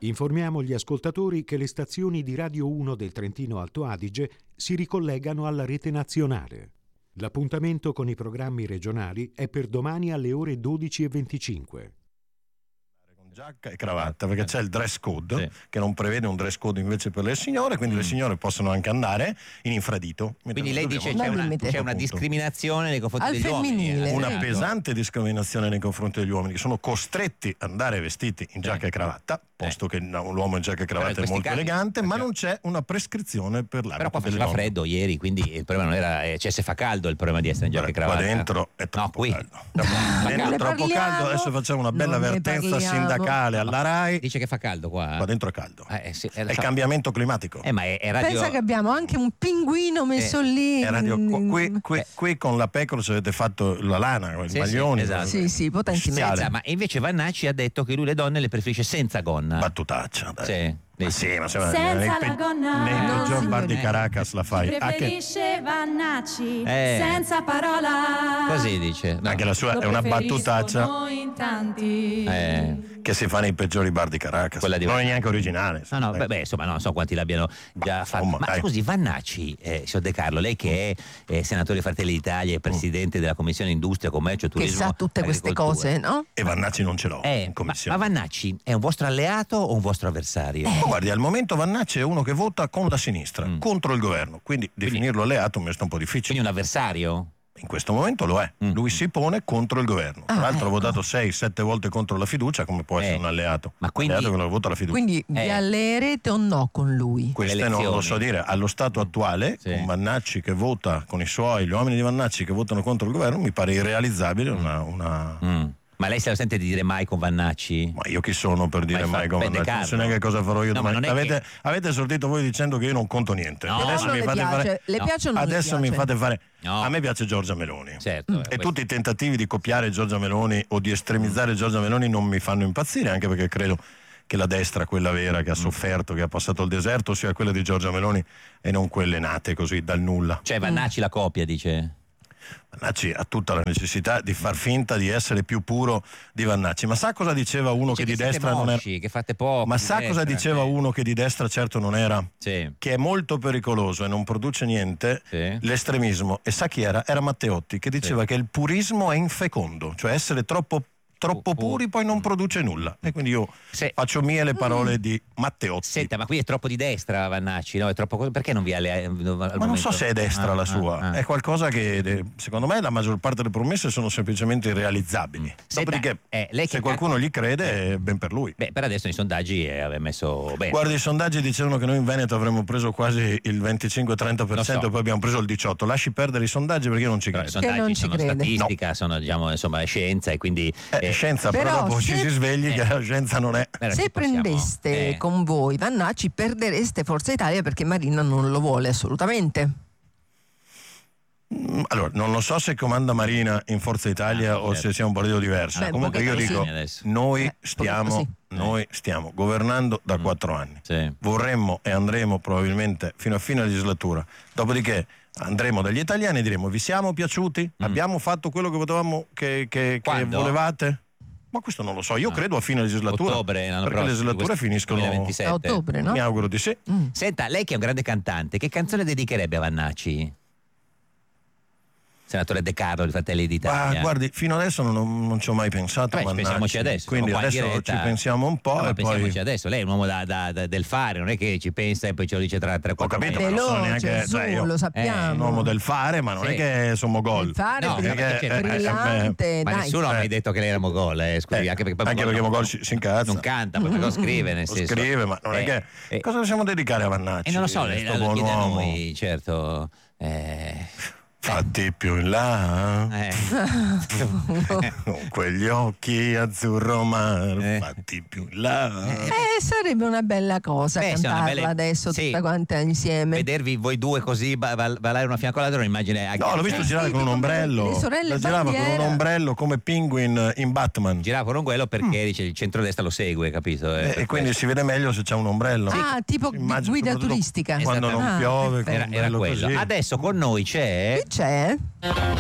Informiamo gli ascoltatori che le stazioni di Radio 1 del Trentino Alto Adige si ricollegano alla rete nazionale. L'appuntamento con i programmi regionali è per domani alle ore 12:25. Giacca e cravatta, perché c'è il dress code che non prevede un dress code invece per le signore, quindi le signore possono anche andare in infradito. Quindi lei dice c'è una discriminazione nei confronti al degli femminile. uomini. Una pesante discriminazione nei confronti degli uomini, che sono costretti ad andare vestiti in giacca e cravatta, posto che l'uomo in giacca e cravatta è molto elegante, ma non c'è una prescrizione per l'abito. Però qua faceva freddo ieri, quindi il problema non era, cioè se fa caldo il problema di essere in giacca e cravatta. Qua dentro è troppo caldo. Dentro è troppo caldo, adesso facciamo una bella avvertenza sindacale alla RAI. Dice che fa caldo qua. Qua dentro è caldo. Sì, è il cambiamento climatico. Ma è radio... Pensa che abbiamo anche un pinguino messo lì. È radio... qui con la pecora ci avete fatto la lana, i maglioni. Esatto. Sì, potenti mezza. Ma invece Vannacci ha detto che lui le donne le preferisce senza gonna. Battutaccia, dai. Sì. Ma sì, ma senza la gonna nei peggior bar di Caracas la fai. Preferisce Vannacci senza parola. Così dice. No. Anche la sua è una battutaccia in tanti. che si fa nei peggiori bar di Caracas. Non è neanche originale. No, insomma, non so quanti l'abbiano già fatto. Ma dai. Scusi, Vannacci, signor De Carlo, lei che è senatore di Fratelli d'Italia e presidente della Commissione Industria, Commercio, Turismo, che sa tutte queste cose, no? E Vannacci non ce l'ho in commissione. Ma Vannacci è un vostro alleato o un vostro avversario? Guardi, al momento Vannacci è uno che vota con la sinistra, contro il governo, quindi definirlo alleato mi sta un po' difficile. Quindi un avversario? In questo momento lo è. Lui si pone contro il governo. Tra l'altro ha votato 6-7 volte contro la fiducia, come può essere un alleato? Ma quindi, alleato che non vota la fiducia. Quindi vi alleerete o no con lui? Questo non lo so dire. Allo stato attuale, con Vannacci che vota, con gli uomini di Vannacci che votano contro il governo, mi pare irrealizzabile una... Ma lei se la sente di dire mai con Vannacci? Ma io chi sono per dire mai con Vannacci? Non so neanche cosa farò io domani. Avete esordito voi dicendo che io non conto niente. No, adesso mi fate fare. Le piace o non adesso mi mi fate fare. No. A me piace Giorgia Meloni. Certo, e tutti i tentativi di copiare Giorgia Meloni o di estremizzare Giorgia Meloni non mi fanno impazzire, anche perché credo che la destra, quella vera, che ha sofferto, che ha passato il deserto, sia quella di Giorgia Meloni e non quelle nate così dal nulla. Cioè Vannacci la copia, dice? Vannacci ha tutta la necessità di far finta di essere più puro di Vannacci, ma sa cosa diceva uno che di destra non era? Che fate poco. Ma sa cosa diceva uno che di destra certo non era? Sì. Che è molto pericoloso e non produce niente, l'estremismo. E sa chi era? Era Matteotti, che diceva che il purismo è infecondo, cioè essere troppo puri poi non produce nulla. E quindi io faccio mie le parole di Matteotti. Senta, ma qui è troppo di destra Vannacci, no? È troppo... Perché non vi Ma non so se è destra la sua. È qualcosa che secondo me la maggior parte delle promesse sono semplicemente irrealizzabili. Dopodiché se qualcuno gli crede è ben per lui. Per adesso nei sondaggi aveva messo bene. Guardi, i sondaggi dicevano che noi in Veneto avremmo preso quasi il 25-30% e poi abbiamo preso il 18%. Lasci perdere i sondaggi perché io non ci credo. I sondaggi sono statistica, sono insomma scienza, e quindi scienza, però dopo ci si svegli che la scienza non è. Se prendeste con voi Vannacci, perdereste Forza Italia, perché Marina non lo vuole assolutamente. Allora, non lo so se comanda Marina in Forza Italia o se sia un partito diverso. Comunque io dico, noi stiamo governando da 4 anni. Vorremmo e andremo probabilmente fino a fine legislatura. Dopodiché andremo dagli italiani e diremo: vi siamo piaciuti? Abbiamo fatto quello che potevamo, che volevate? Ma questo non lo so, io credo a fine legislatura. Ottobre, perché le legislature finiscono 2027. A ottobre, no? Mi auguro di sì. Senta, lei che è un grande cantante, che canzone dedicherebbe a Vannacci? Senatore De Carlo di Fratelli d'Italia. Guardi, fino adesso non ci ho mai pensato. Pensiamoci adesso. Quindi adesso ci pensiamo un po'. E pensiamoci poi... adesso. Lei è un uomo del fare, non è che ci pensa e poi ce lo dice tra 3-4 Ho capito, mesi. ma non sono neanche. Lo sappiamo. Un uomo del fare, ma non è che sono mogol. Il fare è brillante. Ma nessuno ha mai detto che lei era mogol, scusi, anche perché mogol si incazza. Non canta, poi lo scrive, nel senso. Scrive, ma non è che. Cosa possiamo dedicare a Vannacci? Non lo so, lei lo chiede a noi, certo. Fatti più in là con quegli occhi azzurro mar, fatti più in là. Sarebbe una bella cosa cantarla adesso tutta quanta insieme. Vedervi voi due così ballare una fianco all'altra, immagine. No, l'ho visto girare con un ombrello. La girava con un ombrello come Penguin in Batman. Girava con un ombrello perché dice il centrodestra lo segue, capito? E quindi si vede meglio se c'è un ombrello. Tipo guida turistica. Quando non piove, era quello. così. Adesso con noi c'è